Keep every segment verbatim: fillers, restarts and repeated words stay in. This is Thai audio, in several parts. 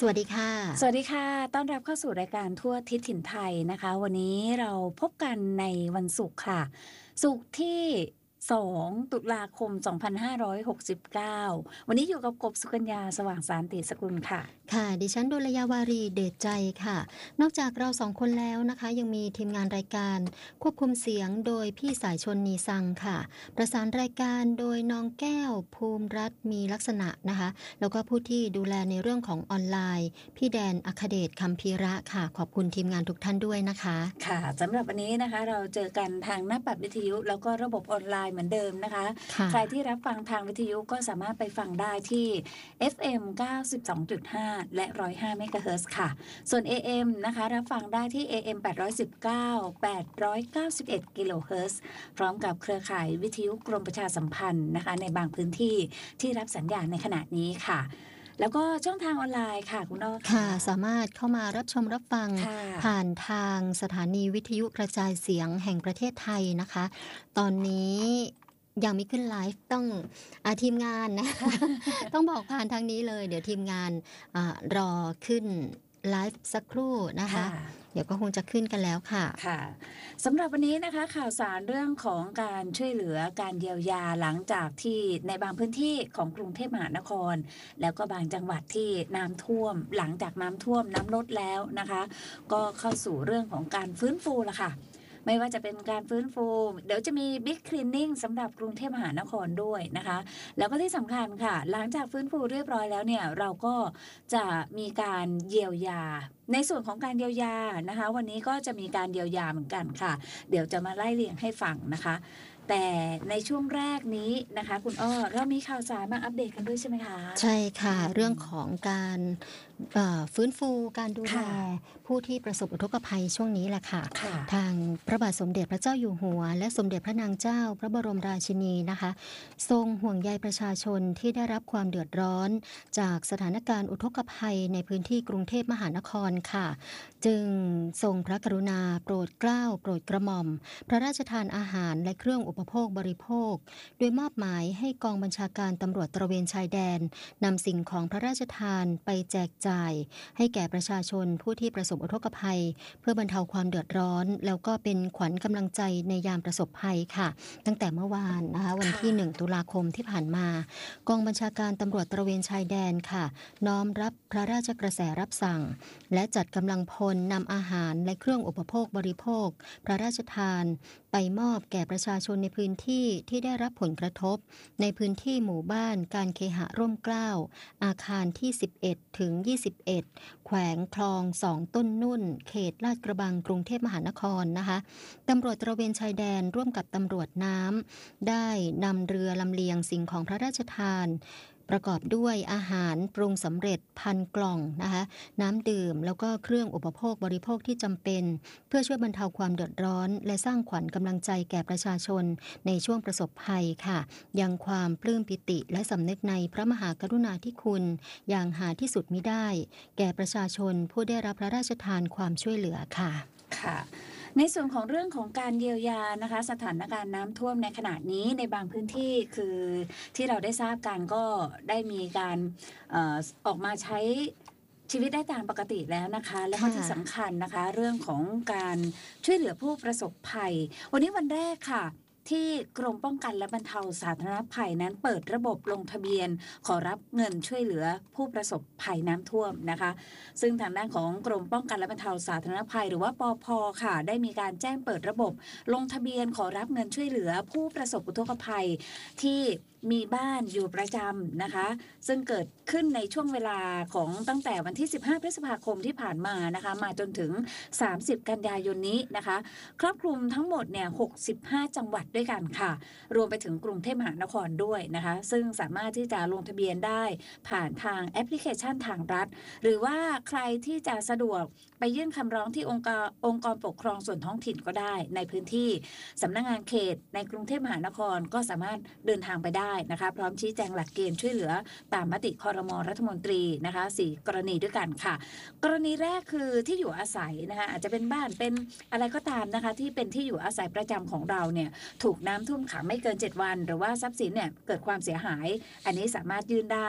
สวัสดีค่ะสวัสดีค่ะต้อนรับเข้าสู่รายการทั่วทิศถิ่นไทยนะคะวันนี้เราพบกันในวันศุกร์ค่ะศุกร์ที่สองตุลาคมสองพันห้าร้อยหกสิบเก้าวันนี้อยู่กับกบสุกัญญาสว่างสารติสกุลค่ะค่ะดิฉันดุลยาวารีเดชใจค่ะนอกจากเราสองคนแล้วนะคะยังมีทีมงานรายการควบคุมเสียงโดยพี่สายชนนีซังค่ะประสานรายการโดยน้องแก้วภูมิรัตน์มีลักษณะนะคะแล้วก็ผู้ที่ดูแลในเรื่องของออนไลน์พี่แดนอัคเดชคำพีระค่ะขอบคุณทีมงานทุกท่านด้วยนะคะค่ะสำหรับวันนี้นะคะเราเจอกันทางหน้าปัดวิทยุแล้วก็ระบบออนไลน์เหมือนเดิมนะคะใครที่รับฟังทางวิทยุก็สามารถไปฟังได้ที่ เอฟ เอ็ม เก้าสิบสองจุดห้า และหนึ่งร้อยห้าเมกะเฮิรตซ์ค่ะส่วน เอ เอ็ม นะคะรับฟังได้ที่ เอ เอ็ม แปดร้อยสิบเก้า แปดร้อยเก้าสิบเอ็ดกิโลเฮิรตซ์พร้อมกับเครือข่ายวิทยุกรมประชาสัมพันธ์นะคะในบางพื้นที่ที่รับสัญญาณในขณะนี้ค่ะแล้วก็ช่องทางออนไลน์ค่ะคุณอ้อค่ะสามารถเข้ามารับชมรับฟังผ่านทางสถานีวิทยุกระจายเสียงแห่งประเทศไทยนะคะตอนนี้ยังไม่ขึ้นไลฟ์ต้องอาทีมงานนะ ต้องบอกผ่านทางนี้เลยเดี๋ยวทีมงานอรอขึ้นไลฟ์สักครู่นะคะเดี๋ยวก็คงจะขึ้นกันแล้วค่ะค่ะสำหรับวันนี้นะคะข่าวสารเรื่องของการช่วยเหลือการเยียวยาหลังจากที่ในบางพื้นที่ของกรุงเทพมหานครแล้วก็บางจังหวัดที่น้ำท่วมหลังจากน้ำท่วมน้ำลดแล้วนะคะก็เข้าสู่เรื่องของการฟื้นฟูละค่ะไม่ว่าจะเป็นการฟื้นฟูเดี๋ยวจะมีบิ๊กคลีนนิ่งสำหรับกรุงเทพมหานครด้วยนะคะแล้วก็ที่สำคัญค่ะหลังจากฟื้นฟูเรียบร้อยแล้วเนี่ยเราก็จะมีการเยียวยาในส่วนของการเยียวยานะคะวันนี้ก็จะมีการเยียวยาเหมือนกันค่ะเดี๋ยวจะมาไล่เรียงให้ฟังนะคะแต่ในช่วงแรกนี้นะคะคุณอ้อเรามีข่าวสารมาอัปเดตกันด้วยใช่ไหมคะใช่ค่ะเรื่องของการฟื้นฟูการดูแลผู้ที่ประสบอุทกภัยช่วงนี้แหละค่ะทางพระบาทสมเด็จพระเจ้าอยู่หัวและสมเด็จพระนางเจ้าพระบรมราชินีนะคะทรงห่วงใยประชาชนที่ได้รับความเดือดร้อนจากสถานการณ์อุทกภัยในพื้นที่กรุงเทพมหานครค่ะจึงทรงพระกรุณาโปรดเกล้าโปรดกระหม่อมพระราชทานอาหารและเครื่องอุปโภคบริโภคโดยมอบหมายให้กองบัญชาการตำรวจตระเวนชายแดนนำสิ่งของพระราชทานไปแจกจ่ายให้แก่ประชาชนผู้ที่ประสบอุทกภัยเพื่อบรรเทาความเดือดร้อนแล้วก็เป็นขวัญกำลังใจในยามประสบภัยค่ะตั้งแต่เมื่อวานนะคะวันที่หนึ่งตุลาคมที่ผ่านมากองบัญชาการตำรวจตระเวนชายแดนค่ะน้อมรับพระราชกระแสรับสั่งและจัดกำลังพลนำอาหารและเครื่องอุปโภคบริโภคพระราชทานไปมอบแก่ประชาชนในพื้นที่ที่ได้รับผลกระทบในพื้นที่หมู่บ้านการเคหะร่มเกล้าอาคารที่สิบเอ็ดถึงยี่สิบเอ็ดแขวงคลองสองต้นนุ่นเขตลาดกระบังกรุงเทพมหานครนะคะตำรวจตระเวนชายแดนร่วมกับตำรวจน้ำได้นำเรือลำเลียงสิ่งของพระราชทานประกอบด้วยอาหารปรุงสำเร็จพันกล่องนะคะน้ำดื่มแล้วก็เครื่องอุปโภคบริโภคที่จำเป็นเพื่อช่วยบรรเทาความเดือดร้อนและสร้างขวัญกำลังใจแก่ประชาชนในช่วงประสบภัยค่ะยังความปลื้มปิติและสำนึกในพระมหากรุณาธิคุณอย่างหาที่สุดมิได้แก่ประชาชนผู้ได้รับพระราชทานความช่วยเหลือค่ะค่ะในส่วนของเรื่องของการเยียวยานะคะสถานการณ์น้ำท่วมในขณะนี้ในบางพื้นที่คือที่เราได้ทราบกันก็ได้มีการเอ่อออกมาใช้ชีวิตได้ตามปกติแล้วนะคะและก็ที่สำคัญนะคะเรื่องของการช่วยเหลือผู้ประสบภัยวันนี้วันแรกค่ะที่กรมป้องกันและบรรเทาสาธารณภัยนั้นเปิดระบบลงทะเบียนขอรับเงินช่วยเหลือผู้ประสบภัยน้ำท่วมนะคะซึ่งทางด้านของกรมป้องกันและบรรเทาสาธารณภัยหรือว่าปภ.ค่ะได้มีการแจ้งเปิดระบบลงทะเบียนขอรับเงินช่วยเหลือผู้ประสบอุทกภัยที่มีบ้านอยู่ประจำนะคะซึ่งเกิดขึ้นในช่วงเวลาของตั้งแต่วันที่สิบห้าพฤษภาคมที่ผ่านมานะคะมาจนถึงสามสิบกันยายนนี้นะคะครอบคลุมทั้งหมดเนี่ยหกสิบห้าจังหวัดด้วยกันค่ะรวมไปถึงกรุงเทพมหานครด้วยนะคะซึ่งสามารถที่จะลงทะเบียนได้ผ่านทางแอปพลิเคชันทางรัฐหรือว่าใครที่จะสะดวกไปยื่นคำร้องที่องค์การองค์กรปกครองส่วนท้องถิ่นก็ได้ในพื้นที่สำนักงานเขตในกรุงเทพมหานครก็สามารถเดินทางไปได้นะคะพร้อมชี้แจงหลักเกณฑ์ช่วยเหลือตามมติครม.รัฐมนตรีนะคะสี่กรณีด้วยกันค่ะกรณีแรกคือที่อยู่อาศัยนะคะอาจจะเป็นบ้านเป็นอะไรก็ตามนะคะที่เป็นที่อยู่อาศัยประจำของเราเนี่ยถูกน้ำท่วมขังไม่เกินเจ็ดวันหรือว่าทรัพย์สินเนี่ยเกิดความเสียหายอันนี้สามารถยื่นได้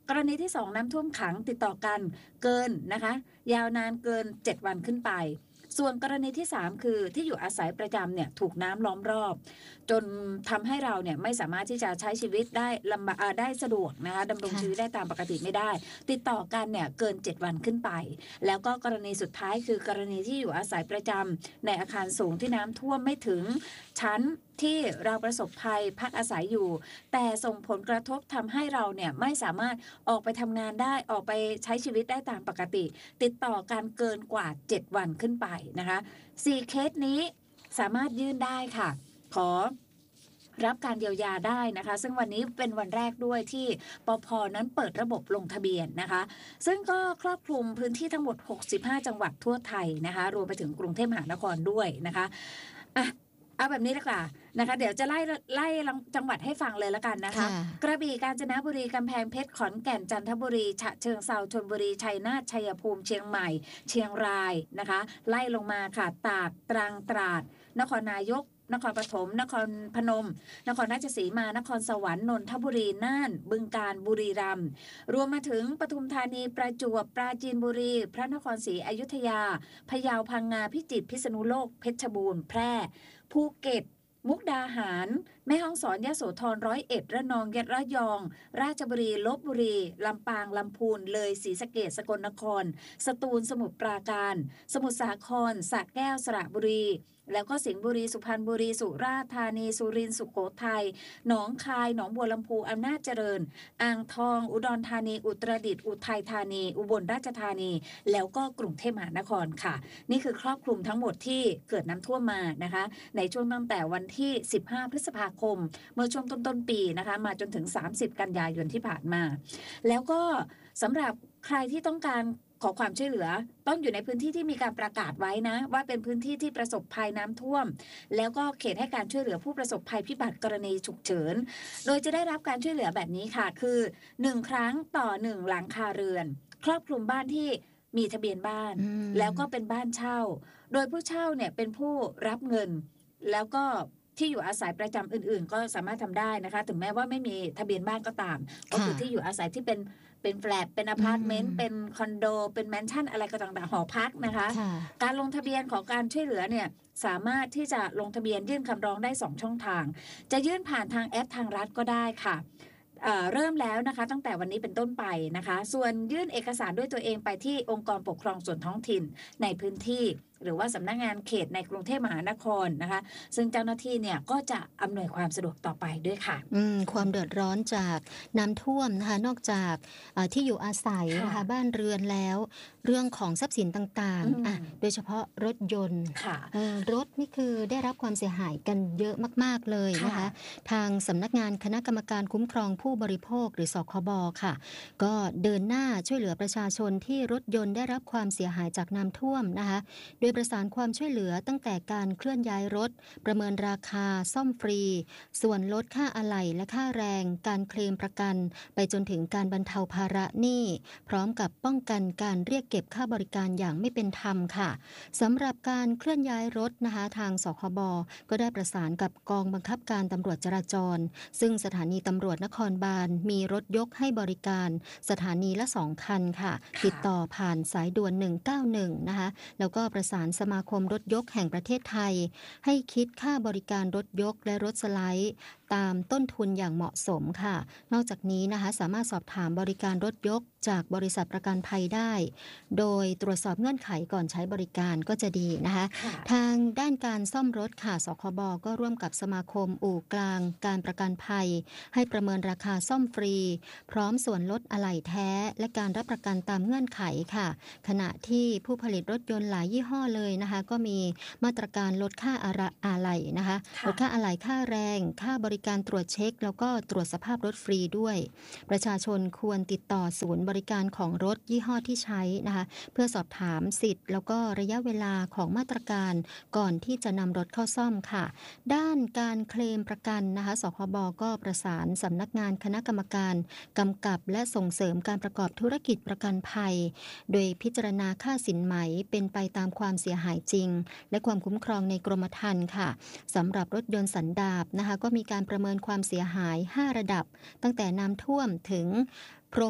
กรณีที่สองน้ำท่วมขังติดต่อกันเกินนะคะยาวนานเกินเจ็ดวันขึ้นไปส่วนกรณีที่สามคือที่อยู่อาศัยประจำเนี่ยถูกน้ำล้อมรอบจนทำให้เราเนี่ยไม่สามารถที่จะใช้ชีวิตได้ลำบากได้สะดวกนะคะดำรงชีวิตได้ตามปกติไม่ได้ติดต่อกันเนี่ยเกินเจ็ดวันขึ้นไปแล้วก็กรณีสุดท้ายคือกรณีที่อยู่อาศัยประจำในอาคารสูงที่น้ำท่วมไม่ถึงชั้นที่เราประสบภัยพักอาศัยอยู่แต่ส่งผลกระทบทำให้เราเนี่ยไม่สามารถออกไปทำงานได้ออกไปใช้ชีวิตได้ตามปกติติดต่อกันเกินกว่าเจ็ดวันขึ้นไปนะคะสี่เคสนี้สามารถยื่นได้ค่ะขอรับการเยียวยาได้นะคะซึ่งวันนี้เป็นวันแรกด้วยที่ปภ.นั้นเปิดระบบลงทะเบียนนะคะซึ่งก็ครอบคลุมพื้นที่ทั้งหมดหกสิบห้าจังหวัดทั่วไทยนะคะรวมไปถึงกรุงเทพมหานครด้วยนะคะอ่ะเอาแบบนี้ดีกว่านะคะเดี๋ยวจะไล่ไล่จังหวัดให้ฟังเลยละกันนะคะกระบี่กาญจนบุรีกำแพงเพชรขอนแก่นจันทบุรีฉะเชิงเทราชลบุรีชัยนาทชัยภูมิเชียงใหม่เชียงรายนะคะไล่ลงมาค่ะตากตรังตราดนครนายกนครปฐมนครพนมนครราชสีมานครสวรรค์นนทบุรีน่านบึงกาฬบุรีรัมย์รวมมาถึงปทุมธานีประจวบปราจีนบุรีพระนครศรีอยุธยาพะเยาพังงาพิจิตรพิษณุโลกเพชรบูรณ์แพร่ภูเก็ตมุกดาหารแม่ฮ่องสอนยโสธรร้อยเอ็ดระนองยะระยองราชบุรีลพบุรีลำปางลำพูนเลยศรีสะเกษสกลนครสตูลสมุทรปราการสมุทรสาครสระแก้วสระบุรีแล้วก็สิงห์บุรีสุพรรณบุรีสุราษฎร์ธานีสุรินทร์สุโขทัยหนองคายหนองบัวลำพูอำนาจเจริญอ่างทองอุดรธานีอุตรดิตถ์อุทัยธานีอุบลราชธานีแล้วก็กรุงเทพมหานครค่ะนี่คือครอบคลุมทั้งหมดที่เกิดน้ำท่วมมานะคะในช่วงตั้งแต่วันที่สิบห้าพฤษภาคมเมื่อช่วงต้นๆปีนะคะมาจนถึงสามสิบกันยายนที่ผ่านมาแล้วก็สำหรับใครที่ต้องการขอความช่วยเหลือต้องอยู่ในพื้นที่ที่มีการประกาศไว้นะว่าเป็นพื้นที่ที่ประสบภัยน้ำท่วมแล้วก็เขตให้การช่วยเหลือผู้ประสบภัยพิบัติกรณีฉุกเฉินโดยจะได้รับการช่วยเหลือแบบนี้ค่ะคือหนึ่งครั้งต่อหนึ่งหลังคาเรือนครอบคลุมบ้านที่มีทะเบียนบ้านแล้วก็เป็นบ้านเช่าโดยผู้เช่าเนี่ยเป็นผู้รับเงินแล้วก็ที่อยู่อาศัยประจำอื่นๆก็สามารถทำได้นะคะถึงแม้ว่าไม่มีทะเบียนบ้านก็ตามก็คือที่อยู่อาศัยที่เป็นเป็นแฟลตเป็นอพาร์ตเมนต์เป็นคอนโดเป็นแมนชั่นอะไรก็ต่างๆหอพักนะคะการลงทะเบียนของการช่วยเหลือเนี่ยสามารถที่จะลงทะเบียนยื่นคำร้องได้สองช่องทางจะยื่นผ่านทางแอปทางรัฐก็ได้ค่ะเอ่อเริ่มแล้วนะคะตั้งแต่วันนี้เป็นต้นไปนะคะส่วนยื่นเอกสารด้วยตัวเองไปที่องค์กรปกครองส่วนท้องถิ่นในพื้นที่หรือว่าสำนักงานเขตในกรุงเทพมหานครนะคะซึ่งเจ้าหน้าที่เนี่ยก็จะอำนวยความสะดวกต่อไปด้วยค่ะความเดือดร้อนจากน้ำท่วมนะคะนอกจากที่อยู่อาศัยนะคะบ้านเรือนแล้วเรื่องของทรัพย์สินต่างๆโดยเฉพาะรถยนต์รถนี่คือได้รับความเสียหายกันเยอะมากๆเลยนะคะทางสำนักงานคณะกรรมการคุ้มครองผู้บริโภคหรือสคบค่ะก็เดินหน้าช่วยเหลือประชาชนที่รถยนต์ได้รับความเสียหายจากน้ำท่วมนะคะโดยประสานความช่วยเหลือตั้งแต่การเคลื่อนย้ายรถประเมินราคาซ่อมฟรีส่วนลดค่าอะไหล่และค่าแรงการเคลมประกันไปจนถึงการบรรเทาภาระหนี้พร้อมกับป้องกันการเรียกเก็บค่าบริการอย่างไม่เป็นธรรมค่ะสำหรับการเคลื่อนย้ายรถนะคะทางสคบก็ได้ประสานกับกองบังคับการตำรวจจราจรซึ่งสถานีตำรวจนครบาลมีรถยกให้บริการสถานีละสองคันค่ะติดต่อผ่านสายด่วนหนึ่งเก้าหนึ่งนะคะแล้วก็ประสานสมาคมรถยกแห่งประเทศไทยให้คิดค่าบริการรถยกและรถสไลด์ตามต้นทุนอย่างเหมาะสมค่ะนอกจากนี้นะคะสามารถสอบถามบริการรถยกจากบริษัทประกันภัยได้โดยตรวจสอบเงื่อนไขก่อนใช้บริการก็จะดีนะคะทางด้านการซ่อมรถค่ะสคบก็ร่วมกับสมาคมอู่กลางการประกันภัยให้ประเมินราคาซ่อมฟรีพร้อมส่วนลดอะไหล่แท้และการรับประกันตามเงื่อนไขค่ะขณะที่ผู้ผลิตรถยนต์หลายยี่ห้อเลยนะคะก็มีมาตรการลดค่าอะไหล่นะคะลดค่าอะไหล่ค่าแรงค่าบริการตรวจเช็คแล้วก็ตรวจสภาพรถฟรีด้วยประชาชนควรติดต่อศูนย์บริการของรถยี่ห้อที่ใช้นะคะเพื่อสอบถามสิทธิ์แล้วก็ระยะเวลาของมาตรการก่อนที่จะนำรถเข้าซ่อมค่ะด้านการเคลมประกันนะคะสคบก็ประสานสำนักงานคณะกรรมการกำกับและส่งเสริมการประกอบธุรกิจประกันภัยโดยพิจารณาค่าสินไหมเป็นไปตามความเสียหายจริงและความคุ้มครองในกรมธรรม์ค่ะสำหรับรถยนต์สันดาปนะคะก็มีการประเมินความเสียหายห้าระดับตั้งแต่น้ำท่วมถึงพรม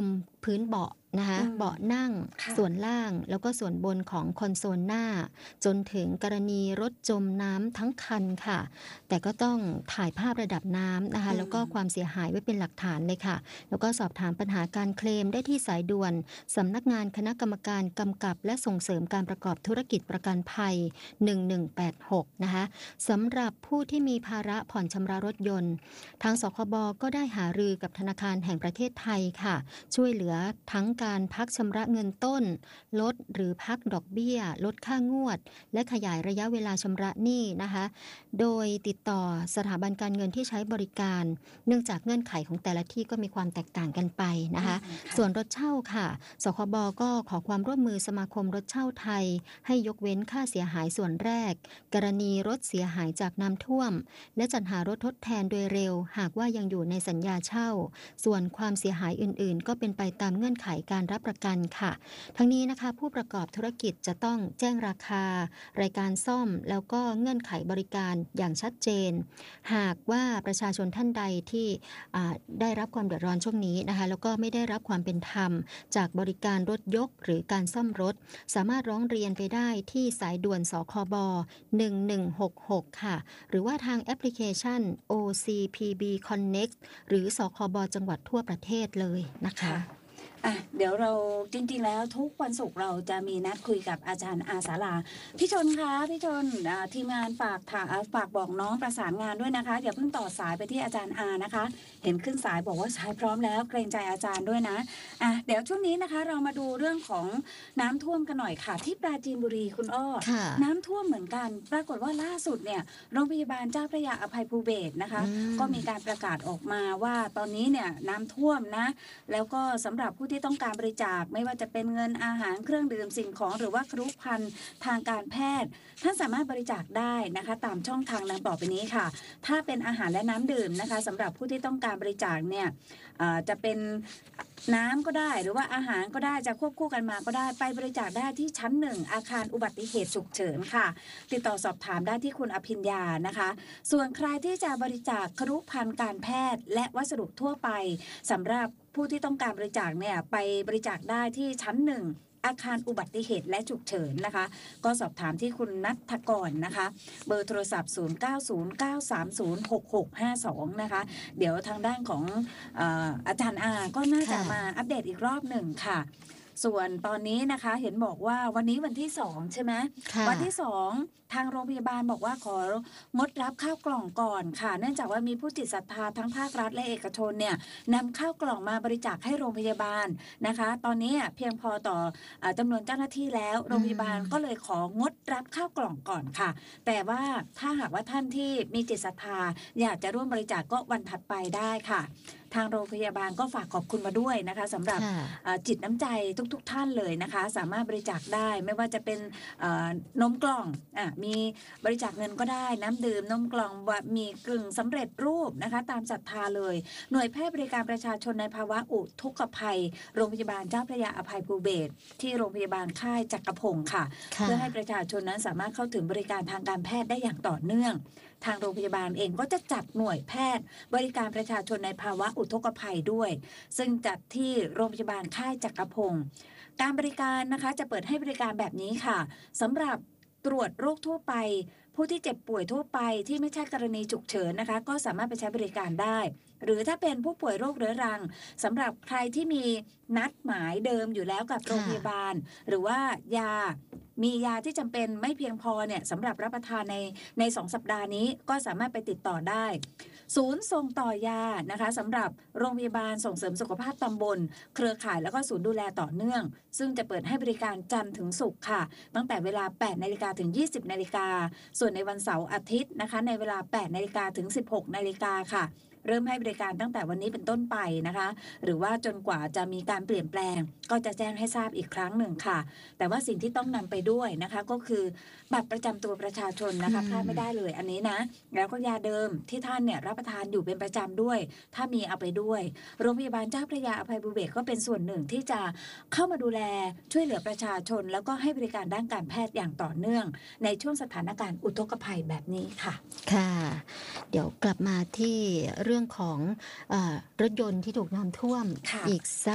พื้นเบาะนะคะเบาะนั่งส่วนล่างแล้วก็ส่วนบนของคอนโซลหน้าจนถึงกรณีรถจมน้ำทั้งคันค่ะแต่ก็ต้องถ่ายภาพระดับน้ำนะคะแล้วก็ความเสียหายไว้เป็นหลักฐานเลยค่ะแล้วก็สอบถามปัญหาการเคลมได้ที่สายด่วนสำนักงานคณะกรรมการกำกับและส่งเสริมการประกอบธุรกิจประกันภัยหนึ่งหนึ่งแปดหกนะคะสำหรับผู้ที่มีภาระผ่อนชำระรถยนต์ทางสคบก็ได้หารือกับธนาคารแห่งประเทศไทยค่ะช่วยเหลือทั้งการพักชำระเงินต้นลดหรือพักดอกเบี้ยลดค่างวดและขยายระยะเวลาชำระหนี้นะคะโดยติดต่อสถาบันการเงินที่ใช้บริการเนื่องจากเงื่อนไขของแต่ละที่ก็มีความแตกต่างกันไปนะคะส่วนรถเช่าค่ะสคบก็ขอความร่วมมือสมาคมรถเช่าไทยให้ยกเว้นค่าเสียหายส่วนแรกกรณีรถเสียหายจากน้ำท่วมและจัดหารถทดแทนโดยเร็วหากว่ายังอยู่ในสัญญาเช่าส่วนความเสียหายอื่นๆก็เป็นไปตามเงื่อนไขการรับประกันค่ะทั้งนี้นะคะผู้ประกอบธุรกิจจะต้องแจ้งราคารายการซ่อมแล้วก็เงื่อนไขบริการอย่างชัดเจนหากว่าประชาชนท่านใดที่ได้รับความเดือดร้อนช่วงนี้นะคะแล้วก็ไม่ได้รับความเป็นธรรมจากบริการรถยกหรือการซ่อมรถสามารถร้องเรียนไปได้ที่สายด่วนสคบหนึ่งหนึ่งหกหกค่ะหรือว่าทางแอปพลิเคชัน โอ ซี พี บี Connect หรือสคบจังหวัดทั่วประเทศเลยนะคะอ่ะเดี๋ยวเราจริงๆแล้วทุกวันศุกร์เราจะมีนัดคุยกับอาจารย์อาสาลาพี่ชนคะพี่ชนทีมงานฝากถามฝากบอกน้องประสานงานด้วยนะคะอย่าเพิ่งต่อสายไปที่อาจารย์อานะคะเห็นขึ้นสายบอกว่าสายพร้อมแล้วเกรงใจอาจารย์ด้วยนะอ่ะเดี๋ยวช่วงนี้นะคะเรามาดูเรื่องของน้ำท่วมกันหน่อยค่ะที่ปราจีนบุรีคุณอ้อน้ำท่วมเหมือนกันปรากฏว่าล่าสุดเนี่ยโรงพยาบาลเจ้าพระยาอภัยภูเบศรนะคะก็มีการประกาศออกมาว่าตอนนี้เนี่ยน้ำท่วมนะแล้วก็สำหรับผู้ที่ต้องการบริจาคไม่ว่าจะเป็นเงินอาหารเครื่องดื่มสิ่งของหรือว่าครุภัณฑ์ทางการแพทย์ท่านสามารถบริจาคได้นะคะตามช่องทางดังต่อไปนี้ค่ะถ้าเป็นอาหารและน้ำดื่มนะคะสำหรับผู้ที่ต้องการบริจาคเนี่ยจะเป็นน้ำก็ได้หรือว่าอาหารก็ได้จะควบคู่กันมาก็ได้ไปบริจาคได้ที่ชั้นหนึ่งอาคารอุบัติเหตุฉุกเฉินค่ะติดต่อสอบถามได้ที่คุณอภิญญานะคะส่วนใครที่จะบริจาคครุภัณฑ์การแพทย์และวัสดุทั่วไปสำหรับผู้ที่ต้องการบริจาคเนี่ยไปบริจาคได้ที่ชั้นหนึ่งอาคารอุบัติเหตุและฉุกเฉินนะคะก็สอบถามที่คุณณัฐกรนะคะเบอร์โทรศัพท์ศูนย์ เก้า ศูนย์ เก้า สาม ศูนย์ หก หก ห้า สองนะคะเดี๋ยวทางด้านของเอ่ออาจารย์อาก็น่าจะมาอัปเดตอีกรอบหนึ่งค่ะส่วนตอนนี้นะคะเห็นบอกว่าวันนี้วันที่สองใช่ไหมวันที่สองทางโรงพยาบาลบอกว่าของดรับข้าวกล่องก่อนค่ะเนื่องจากว่ามีผู้จิตศรัทธาทั้งภาครัฐและเอกชนเนี่ยนำข้าวกล่องมาบริจาคให้โรงพยาบาลนะคะตอนนี้เพียงพอต่อจำนวนเจ้าหน้าที่แล้วโรงพยาบาลก็เลยของดรับข้าวกล่องก่อนค่ะแต่ว่าถ้าหากว่าท่านที่มีจิตศรัทธาอยากจะร่วมบริจาคก็วันถัดไปได้ค่ะทางโรงพยาบาลก็ฝากขอบคุณมาด้วยนะคะสำหรับจิตน้ำใจทุกๆท่านเลยนะคะสามารถบริจาคได้ไม่ว่าจะเป็นนมกล่องอ่ะมีบริจาคเงินก็ได้น้ำดื่มนมกล่องมีกึ่งสำเร็จรูปนะคะตามศรัทธาเลยหน่วยแพทย์บริการประชาชนในภาวะอุทกภัยโรงพยาบาลเจ้าพระยาอภัยภูเบศรที่โรงพยาบาลค่ายจักรพงศ์ค่ะเพื่อให้ประชาชนนั้นสามารถเข้าถึงบริการทางการแพทย์ได้อย่างต่อเนื่องทางโรงพยาบาลเองก็จะจัดหน่วยแพทย์บริการประชาชนในภาวะอุทกภัยด้วยซึ่งจัดที่โรงพยาบาลค่ายจักรพงศ์การบริการนะคะจะเปิดให้บริการแบบนี้ค่ะสำหรับตรวจโรคทั่วไปผู้ที่เจ็บป่วยทั่วไปที่ไม่ใช่กรณีฉุกเฉินนะคะก็สามารถไปใช้บริการได้หรือถ้าเป็นผู้ป่วยโรคเรื้อรังสำหรับใครที่มีนัดหมายเดิมอยู่แล้วกับโรงพยาบาลหรือว่ายามียาที่จำเป็นไม่เพียงพอเนี่ยสำหรับรับประทานในในสองสัปดาห์นี้ก็สามารถไปติดต่อได้ศูนย์ส่งต่อยานะคะสำหรับโรงพยาบาลส่งเสริมสุขภาพตำบลเครือข่ายแล้วก็ศูนย์ดูแลต่อเนื่องซึ่งจะเปิดให้บริการจันทร์ถึงศุกร์ค่ะตั้งแต่เวลา แปดนาฬิกา ถึง ยี่สิบนาฬิกาส่วนในวันเสาร์อาทิตย์นะคะในเวลา แปดนาฬิกา ถึง สิบหกนาฬิกาค่ะเริ่มให้บริการตั้งแต่วันนี้เป็นต้นไปนะคะหรือว่าจนกว่าจะมีการเปลี่ยนแปลงก็จะแจ้งให้ทราบอีกครั้งหนึ่งค่ะแต่ว่าสิ่งที่ต้องนำไปด้วยนะคะก็คือบัตรประจำตัวประชาชนนะคะพลาดไม่ได้เลยอันนี้นะแล้วก็ยาเดิมที่ท่านเนี่ยรับประทานอยู่เป็นประจำด้วยถ้ามีเอาไปด้วยโรงพยาบาลเจ้าพระยาอภัยภูเบศรก็เป็นส่วนหนึ่งที่จะเข้ามาดูแลช่วยเหลือประชาชนแล้วก็ให้บริการด้านการแพทย์อย่างต่อเนื่องในช่วงสถานการณ์อุทกภัยแบบนี้ค่ะค่ะเดี๋ยวกลับมาที่เรื่องของเอ่อรถยนต์ที่ถูกน้ำท่วมอีกสัก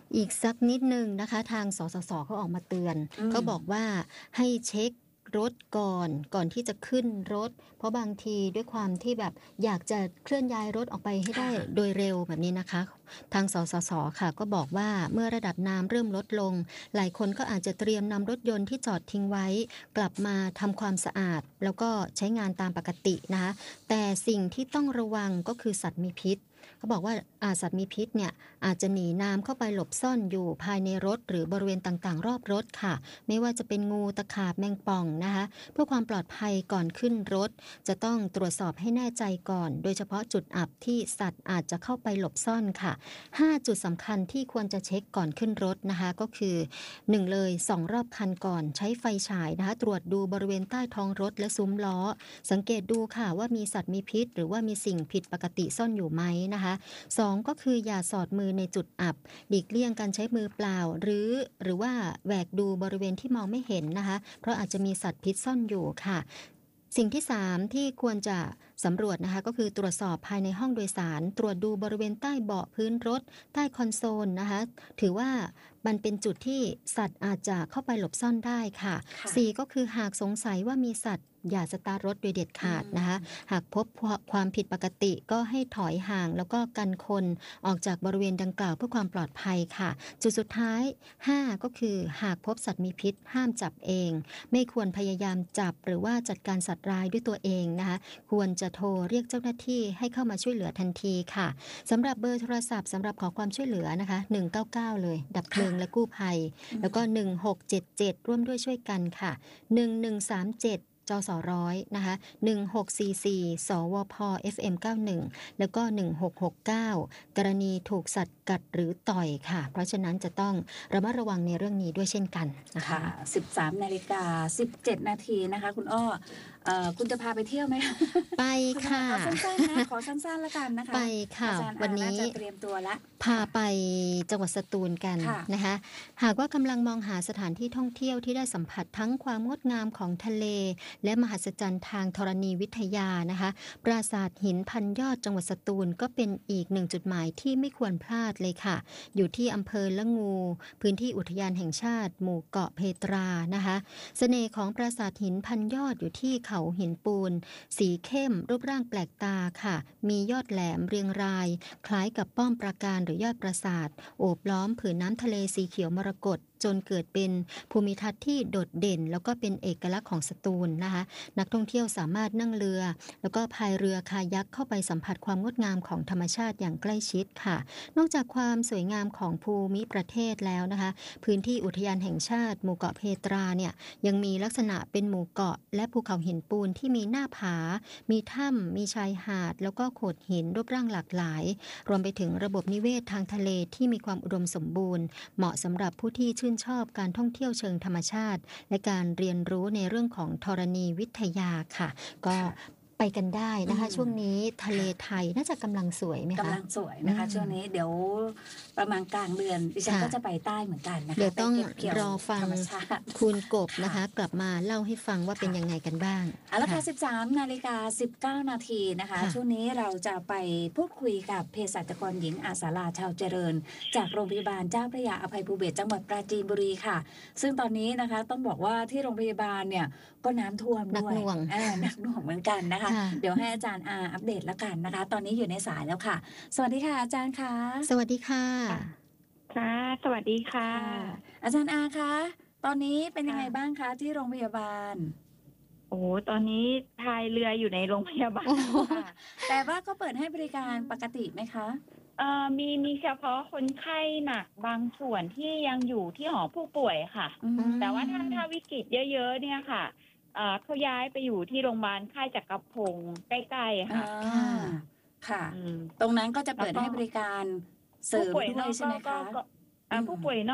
อีกสักนิดนึงนะคะทางสสสเขาออกมาเตือนเขาบอกว่าให้เช็ครถก่อนก่อนที่จะขึ้นรถเพราะบางทีด้วยความที่แบบอยากจะเคลื่อนย้ายรถออกไปให้ได้โดยเร็วแบบนี้นะคะทางสสสค่ะก็บอกว่าเมื่อระดับน้ำเริ่มลดลงหลายคนก็อาจจะเตรียมนำรถยนต์ที่จอดทิ้งไว้กลับมาทำความสะอาดแล้วก็ใช้งานตามปกตินะคะแต่สิ่งที่ต้องระวังก็คือสัตว์มีพิษเขาบอกว่าอาสัตว์มีพิษเนี่ยอาจจะหนีน้ำเข้าไปหลบซ่อนอยู่ภายในรถหรือบริเวณต่างๆรอบรถค่ะไม่ว่าจะเป็นงูตะขาบแมงป่องนะคะเพื่อความปลอดภัยก่อนขึ้นรถจะต้องตรวจสอบให้แน่ใจก่อนโดยเฉพาะจุดอับที่สัตว์อาจจะเข้าไปหลบซ่อนค่ะห้าจุดสำคัญที่ควรจะเช็คก่อนขึ้นรถนะคะก็คือหนึ่งเลยสองรอบคันก่อนใช้ไฟฉายนะคะตรวจดูบริเวณใต้ท้องรถและซุ้มล้อสังเกตดูค่ะว่ามีสัตว์มีพิษหรือว่ามีสิ่งผิดปกติซ่อนอยู่ไหมนะคะสองก็คืออย่าสอดมือในจุดอับหลีกเลี่ยงการใช้มือเปล่าหรือหรือว่าแหวกดูบริเวณที่มองไม่เห็นนะคะเพราะอาจจะมีสัตว์พิษซ่อนอยู่ค่ะสิ่งที่สามที่ควรจะสำรวจนะคะก็คือตรวจสอบภายในห้องโดยสารตรวจดูบริเวณใต้เบาะพื้นรถใต้คอนโซลนะคะถือว่ามันเป็นจุดที่สัตว์อาจจะเข้าไปหลบซ่อนได้ค่ะสี่ก็คือหากสงสัยว่ามีสัตว์อย่าสตาร์ทรถโดยเด็ดขาดนะคะหากพบความผิดปกติก็ให้ถอยห่างแล้วก็กันคนออกจากบริเวณดังกล่าวเพื่อความปลอดภัยค่ะจุดสุดท้ายห้าก็คือหากพบสัตว์มีพิษห้ามจับเองไม่ควรพยายามจับหรือว่าจัดการสัตว์ร้ายด้วยตัวเองนะคะควรจะโทรเรียกเจ้าหน้าที่ให้เข้ามาช่วยเหลือทันทีค่ะสำหรับเบอร์โทรศัพท์สำหรับขอความช่วยเหลือนะคะหนึ่งเก้าเก้าเลยดับเพลิงและกู้ภัยแล้วก็หนึ่งหกเจ็ดเจ็ดร่วมด้วยช่วยกันค่ะหนึ่งหนึ่งสามเจ็ดจสร้อยนะคะหนึ่งหกสี่สี่สวพ เอฟ เอ็ม เก้าสิบเอ็ดแล้วก็หนึ่งหกหกเก้ากรณีถูกสัตว์กัดหรือต่อยค่ะเพราะฉะนั้นจะต้องระมัดระวังในเรื่องนี้ด้วยเช่นกันนะคะสิบสามนาฬิกาสิบเจ็ดนาทีนะคะคุณอ้อเอ่อคุณจะพาไปเที่ยวไหมไปค่ะขอสั้นๆนะขอสั้นๆแล้วกันนะคะไปค่ะวันนี้จะเตรียมตัวละพาไปจังหวัดสตูลกันนะคะหากว่ากำลังมองหาสถานที่ท่องเที่ยวที่ได้สัมผัสทั้งความงดงามของทะเลและมหัศจรรย์ทางธรณีวิทยานะคะปราสาทหินพันยอดจังหวัดสตูลก็เป็นอีกหนึ่งจุดหมายที่ไม่ควรพลาดเลยค่ะอยู่ที่อำเภอละงูพื้นที่อุทยานแห่งชาติหมู่เกาะเพตรานะคะเสน่ห์ของปราสาทหินพันยอดอยู่ที่เขาหินปูนสีเข้มรูปร่างแปลกตาค่ะมียอดแหลมเรียงรายคล้ายกับป้อมปราการหรือยอดปราสาทโอบล้อมผืนน้ำทะเลสีเขียวมรกตจนเกิดเป็นภูมิทัศน์ที่โดดเด่นแล้วก็เป็นเอกลักษณ์ของสตูลนะคะนักท่องเที่ยวสามารถนั่งเรือแล้วก็พายเรือคายักเข้าไปสัมผัสความงดงามของธรรมชาติอย่างใกล้ชิดค่ะนอกจากความสวยงามของภูมิประเทศแล้วนะคะพื้นที่อุทยานแห่งชาติหมู่เกาะเพตราเนี่ยยังมีลักษณะเป็นหมู่เกาะและภูเขาหินปูนที่มีหน้าผามีถ้ำมีชายหาดแล้วก็โขดหินรูปร่างหลากหลายรวมไปถึงระบบนิเวศทางทะเลที่มีความอุดมสมบูรณ์เหมาะสำหรับผู้ที่ชื่นชอบการท่องเที่ยวเชิงธรรมชาติและการเรียนรู้ในเรื่องของธรณีวิทยาค่ะก็ไปกันได้นะคะช่วงนี้ทะเลไทยน่าจะกำลังสวยไหมคะกำลังสวยนะคะช่วงนี้เดี๋ยวประมาณกลางเดือนดิฉันก็จะไปใต้เหมือนกันนะคะเดี๋ยวต้องรอฟังคุณกบนะคะกลับมาเล่าให้ฟังว่าเป็นยังไงกันบ้างเอาละค่ะสิบสามนาฬิกาสิบเก้านาทีนะคะช่วงนี้เราจะไปพูดคุยกับเภสัชกรหญิงอาสาลาชาวเจริญจากโรงพยาบาลเจ้าพระยาอภัยภูเบศรจังหวัดปราจีนบุรีค่ะซึ่งตอนนี้นะคะต้องบอกว่าที่โรงพยาบาลเนี่ยก็น้ำท่วมด้วยหนักหน่วงหนักหน่วงเหมือนกันนะคะเดี๋ยวให้อาจารย์อาอัปเดตแล้วกันนะคะตอนนี้อยู่ในสายแล้วค่ะสวัสดีค่ะอาจารย์คะสวัสดีค่ะค่ะสวัสดีค่ะอาจารย์อาคะตอนนี้เป็นยังไงบ้างคะที่โรงพยาบาลโอ้ตอนนี้พายเรืออยู่ในโรงพยาบาลค่ะแต่ว่าก็เปิดให้บริการปกติไหมคะเอ่อมีมีเฉพาะคนไข้หนักบางส่วนที่ยังอยู่ที่หอผู้ป่วยค่ะแต่ว่าถ้าถ้าวิกฤตเยอะๆเนี่ยค่ะเขาย้ายไปอยู่ที่โรงพยาบาลค่ายจักรพงศ์ใกล้ๆค่ะค่ะตรงนั้นก็จะเปิดให้บริการเสริมด้วยใช่ไหมคะผู้ป่วยน